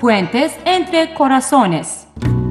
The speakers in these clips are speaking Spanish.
Puentes entre corazones.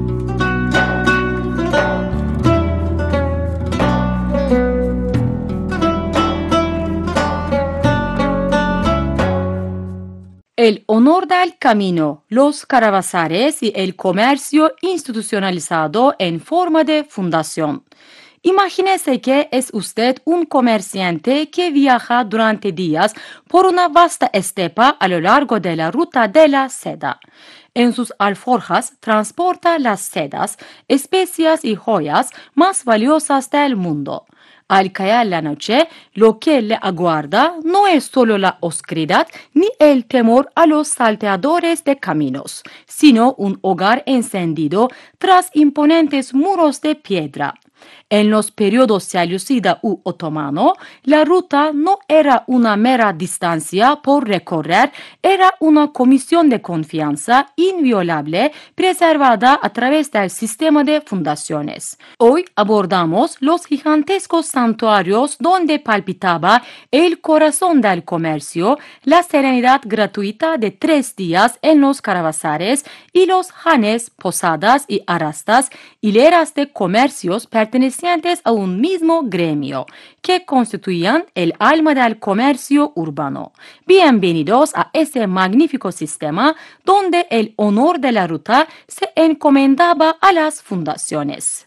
El honor del camino, los caravasares y el comercio institucionalizado en forma de fundación. Imagínese que es usted un comerciante que viaja durante días por una vasta estepa a lo largo de la ruta de la seda. En sus alforjas transporta las sedas, especias y joyas más valiosas del mundo. Al caer la noche, lo que le aguarda no es solo la oscuridad ni el temor a los salteadores de caminos, sino un hogar encendido tras imponentes muros de piedra. En los periodos selyúcida u otomano, la ruta no era una mera distancia por recorrer, era una comisión de confianza inviolable preservada a través del sistema de fundaciones. Hoy abordamos los gigantescos santuarios donde palpitaba el corazón del comercio, la serenidad gratuita de 3 días en los caravasares y los hanes, posadas y arastas, hileras de comercios pertenecientes a un mismo gremio, que constituían el alma del comercio urbano. Bienvenidos a ese magnífico sistema donde el honor de la ruta se encomendaba a las fundaciones.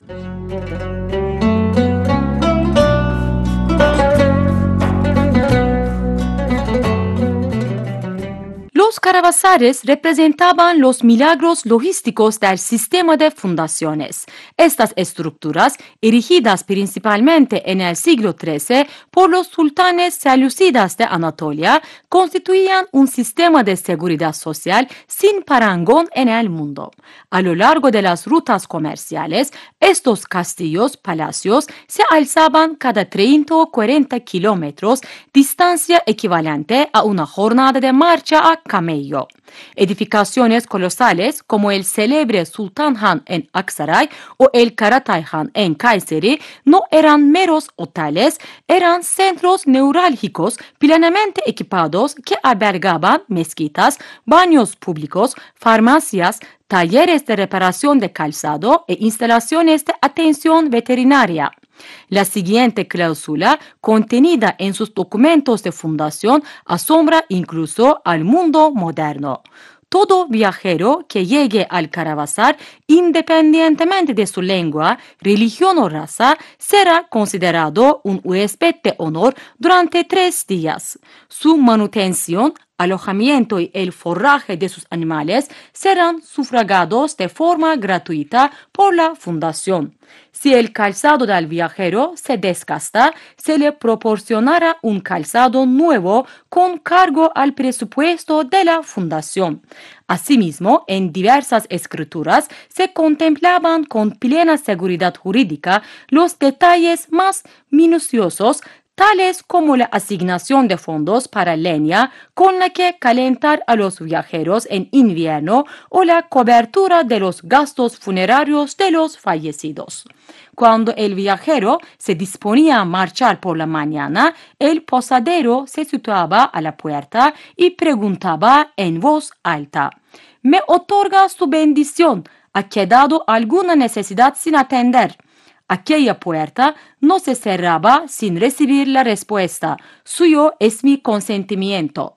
Los caravasares representaban los milagros logísticos del sistema de fundaciones. Estas estructuras, erigidas principalmente en el siglo XIII por los sultanes selyúcidas de Anatolia, constituían un sistema de seguridad social sin parangón en el mundo. A lo largo de las rutas comerciales, estos castillos, palacios, se alzaban cada 30 o 40 kilómetros, distancia equivalente a una jornada de marcha a camello. Edificaciones colosales como el célebre Sultan Han en Aksaray o el Karatay Han en Kayseri no eran meros hoteles, eran centros neurálgicos plenamente equipados que albergaban mezquitas, baños públicos, farmacias, talleres de reparación de calzado e instalaciones de atención veterinaria. La siguiente cláusula, contenida en sus documentos de fundación, asombra incluso al mundo moderno. Todo viajero que llegue al caravasar, independientemente de su lengua, religión o raza, será considerado un huésped de honor durante 3 días. Su manutención, alojamiento y el forraje de sus animales serán sufragados de forma gratuita por la fundación. Si el calzado del viajero se desgasta, se le proporcionará un calzado nuevo con cargo al presupuesto de la fundación. Asimismo, en diversas escrituras se contemplaban con plena seguridad jurídica los detalles más minuciosos, tales como la asignación de fondos para leña con la que calentar a los viajeros en invierno o la cobertura de los gastos funerarios de los fallecidos. Cuando el viajero se disponía a marchar por la mañana, el posadero se situaba a la puerta y preguntaba en voz alta: ¿Me otorga su bendición? ¿Ha quedado alguna necesidad sin atender? Aquella puerta no se cerraba sin recibir la respuesta: suyo es mi consentimiento.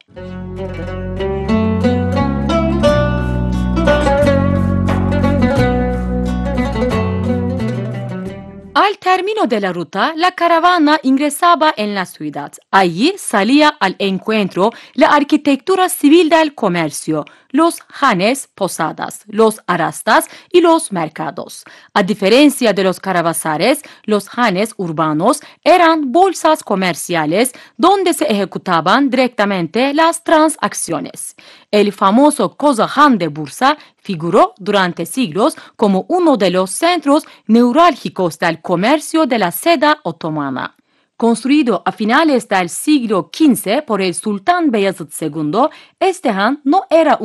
Al término de la ruta, la caravana ingresaba en la ciudad. Allí salía al encuentro la arquitectura civil del comercio, los hanes, posadas, los arastas y los mercados. A diferencia de los caravasares, los hanes urbanos eran bolsas comerciales donde se ejecutaban directamente las transacciones. El famoso Koza Han de Bursa figuró durante siglos como uno de los centros neurálgicos del comercio de la seda otomana. Construido a finales del siglo XV por el sultán Beyazıt II, este han no era